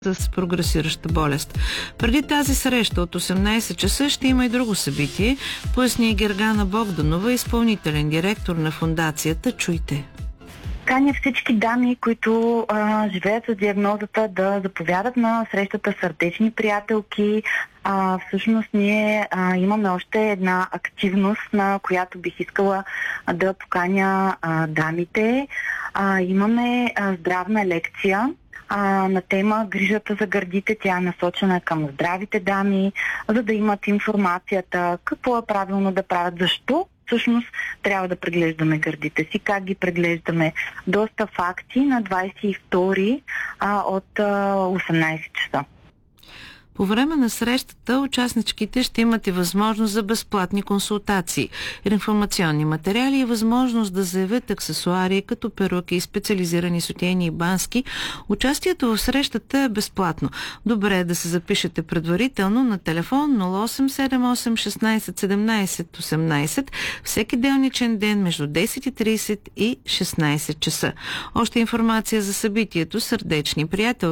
с прогресираща болест. Преди тази среща от 18 часа ще има и друго събитие, поясни Гергана Богданова, изпълнителен директор на фондацията. Чуйте. Каня всички дами, които живеят с диагнозата, да заповядат на срещата Сърдечни приятелки. Всъщност ние имаме още една активност, на която бих искала да поканя дамите. Имаме здравна лекция на тема грижата за гърдите. Тя е насочена към здравите дами, за да имат информацията какво е правилно да правят, защо всъщност трябва да преглеждаме гърдите си, как ги преглеждаме. Доста факти на 22 от 18 часа. По време на срещата участничките ще имат и възможност за безплатни консултации, информационни материали и възможност да заявят аксесуари като перуки и специализирани сутиени и бански. Участието в срещата е безплатно. Добре е да се запишете предварително на телефон 0878 16 17 18 всеки делничен ден между 10:30 и 16 часа. Още информация за събитието Сърдечни приятели